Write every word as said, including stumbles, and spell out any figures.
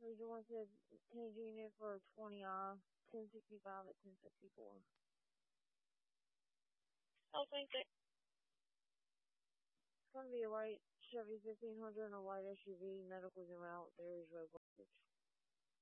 Would you want to changing it for twenty off, ten sixty-five at ten sixty-four. I'll take it. It's going to be a white Chevy fifteen hundred and a white S U V, medicals and route. There is road blockage.